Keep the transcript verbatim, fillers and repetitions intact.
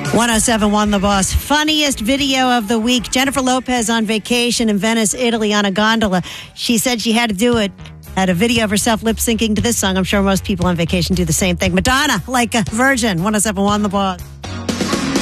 one oh seven point one The Boss. Funniest video of the week. Jennifer Lopez on vacation in Venice, Italy on a gondola. She said she had to do it. Had a video of herself lip syncing to this song. I'm sure most people on vacation do the same thing. Madonna, like a virgin. one oh seven point one The Boss.